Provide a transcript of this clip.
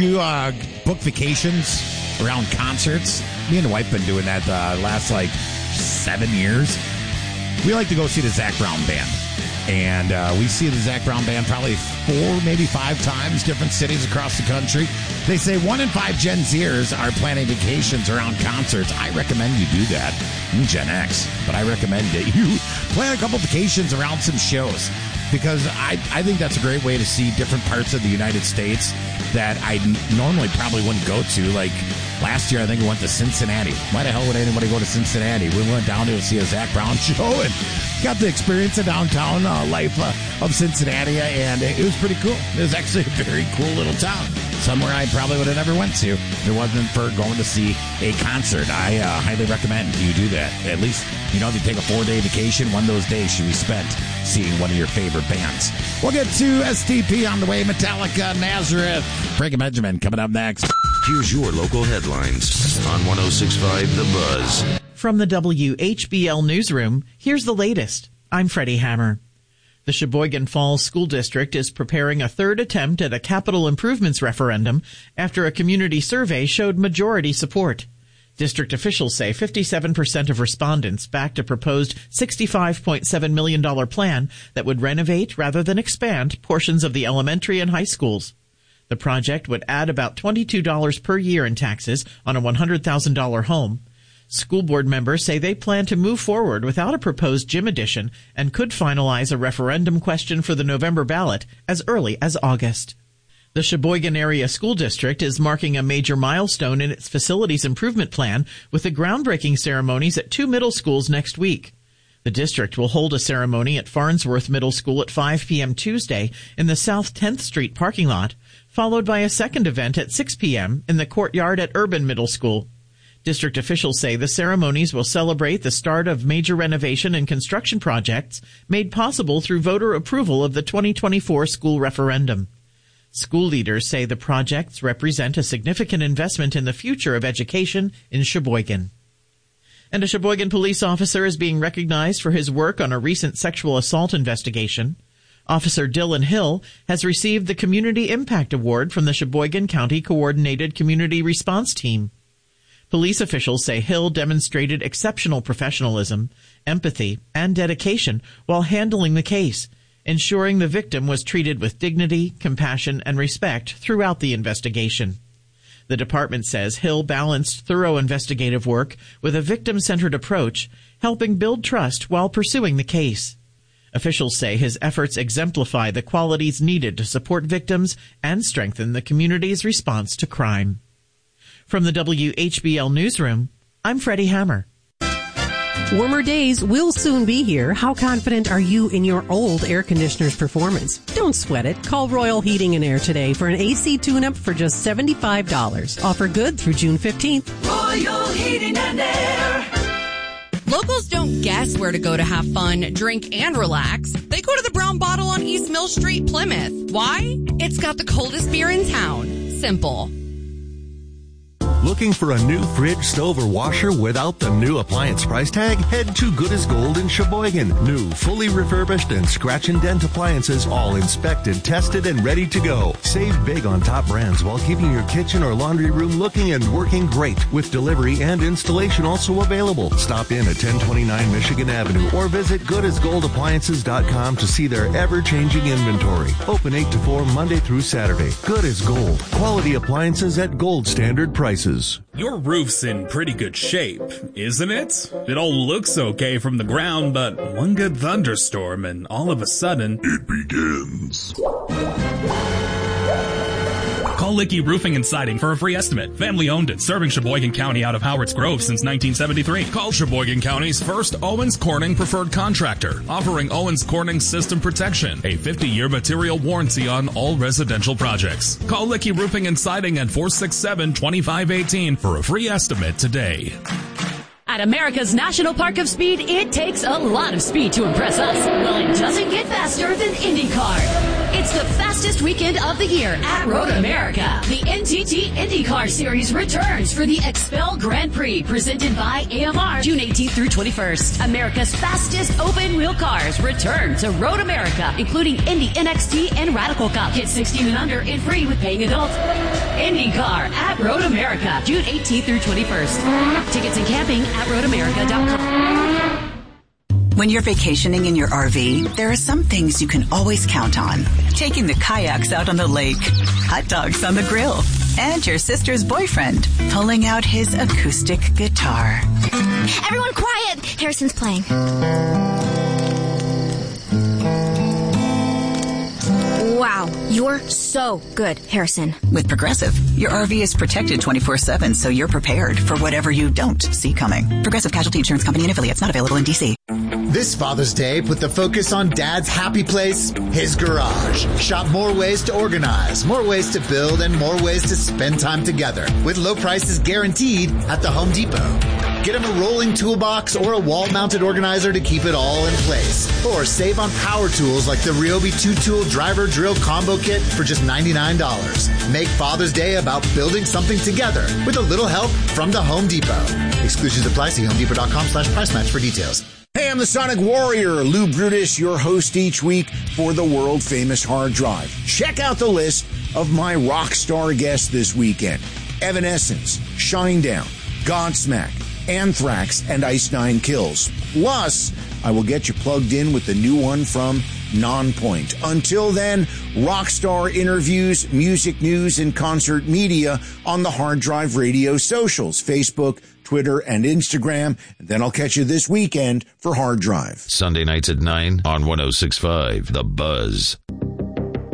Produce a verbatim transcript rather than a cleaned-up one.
you uh, book vacations around concerts? Me and the wife been doing that the last like seven years. We like to go see the Zac Brown Band. And uh, we see the Zac Brown Band probably four, maybe five times, different cities across the country. They say one in five Gen Zers are planning vacations around concerts. I recommend you do that. I'm Gen X, but I recommend that you plan a couple vacations around some shows, because I, I think that's a great way to see different parts of the United States that I n- normally probably wouldn't go to. Like last year, I think we went to Cincinnati. Why the hell would anybody go to Cincinnati? We went down to see a Zac Brown show and got to experience the downtown uh, life uh, of Cincinnati, and it, it was pretty cool. It was actually a very cool little town. Somewhere I probably would have never went to if it wasn't for going to see a concert. I uh, highly recommend you do that. At least, you know, if you take a four-day vacation, one of those days should be spent seeing one of your favorite bands. We'll get to S T P on the way. Metallica, Nazareth. Frank and Benjamin coming up next. Here's your local headlines on one oh six point five The Buzz. From the W H B L Newsroom, here's the latest. I'm Freddie Hammer. The Sheboygan Falls School District is preparing a third attempt at a capital improvements referendum after a community survey showed majority support. District officials say fifty-seven percent of respondents backed a proposed sixty-five point seven million dollars plan that would renovate rather than expand portions of the elementary and high schools. The project would add about twenty-two dollars per year in taxes on a one hundred thousand dollars home. School board members say they plan to move forward without a proposed gym addition and could finalize a referendum question for the November ballot as early as August. The Sheboygan Area School District is marking a major milestone in its facilities improvement plan with the groundbreaking ceremonies at two middle schools next week. The district will hold a ceremony at Farnsworth Middle School at five p.m. Tuesday in the South tenth Street parking lot, followed by a second event at six p.m. in the courtyard at Urban Middle School. District officials say the ceremonies will celebrate the start of major renovation and construction projects made possible through voter approval of the twenty twenty-four school referendum. School leaders say the projects represent a significant investment in the future of education in Sheboygan. And a Sheboygan police officer is being recognized for his work on a recent sexual assault investigation. Officer Dylan Hill has received the Community Impact Award from the Sheboygan County Coordinated Community Response Team. Police officials say Hill demonstrated exceptional professionalism, empathy, and dedication while handling the case, ensuring the victim was treated with dignity, compassion, and respect throughout the investigation. The department says Hill balanced thorough investigative work with a victim-centered approach, helping build trust while pursuing the case. Officials say his efforts exemplify the qualities needed to support victims and strengthen the community's response to crime. From the W H B L Newsroom, I'm Freddie Hammer. Warmer days will soon be here. How confident are you in your old air conditioner's performance? Don't sweat it. Call Royal Heating and Air today for an A C tune-up for just seventy-five dollars. Offer good through June fifteenth. Royal Heating and Air. Locals don't guess where to go to have fun, drink, and relax. They go to the Brown Bottle on East Mill Street, Plymouth. Why? It's got the coldest beer in town. Simple. Looking for a new fridge, stove, or washer without the new appliance price tag? Head to Good as Gold in Sheboygan. New, fully refurbished, and scratch and dent appliances, all inspected, tested, and ready to go. Save big on top brands while keeping your kitchen or laundry room looking and working great, with delivery and installation also available. Stop in at ten twenty-nine Michigan Avenue or visit good as gold appliances dot com to see their ever-changing inventory. Open eight to four Monday through Saturday. Good as Gold. Quality appliances at gold standard prices. Your roof's in pretty good shape, isn't it? It all looks okay from the ground, but one good thunderstorm and all of a sudden, it begins. Call Licky Roofing and Siding for a free estimate. Family owned and serving Sheboygan County out of Howard's Grove since nineteen seventy-three. Call Sheboygan County's first Owens Corning preferred contractor, offering Owens Corning System Protection, a fifty-year material warranty on all residential projects. Call Licky Roofing and Siding at four six seven, two five one eight for a free estimate today. At America's National Park of Speed, it takes a lot of speed to impress us. Well, it doesn't get faster than IndyCar. It's the fastest weekend of the year at Road America. The N T T IndyCar Series returns for the Expel Grand Prix, presented by A M R, June eighteenth through twenty-first. America's fastest open-wheel cars return to Road America, including Indy N X T and Radical Cup. Get sixteen and under and free with paying adults. IndyCar at Road America, June eighteenth through twenty-first. Tickets and camping at road america dot com. When you're vacationing in your R V, there are some things you can always count on. Taking the kayaks out on the lake, hot dogs on the grill, and your sister's boyfriend pulling out his acoustic guitar. Everyone quiet! Harrison's playing. Wow, you're so good, Harrison. With Progressive, your R V is protected twenty-four seven, so you're prepared for whatever you don't see coming. Progressive Casualty Insurance Company and affiliates, not available in D C. This Father's Day, put the focus on Dad's happy place, his garage. Shop more ways to organize, more ways to build, and more ways to spend time together. With low prices guaranteed at the Home Depot. Get him a rolling toolbox or a wall-mounted organizer to keep it all in place. Or save on power tools like the Ryobi two-tool driver drill combo kit for just ninety-nine dollars. Make Father's Day about building something together with a little help from the Home Depot. Exclusions apply. See homedepot.com slash price match for details. Hey, I'm the Sonic Warrior, Lou Brutus, your host each week for the world-famous Hard Drive. Check out the list of my rock star guests this weekend. Evanescence, Shinedown, Godsmack, Anthrax, and Ice Nine Kills. Plus, I will get you plugged in with the new one from Nonpoint. Until then, rockstar interviews, music news, and concert media on the Hard Drive Radio socials, Facebook, Twitter, and Instagram. And then I'll catch you this weekend for Hard Drive. Sunday nights at nine on one oh six point five The Buzz.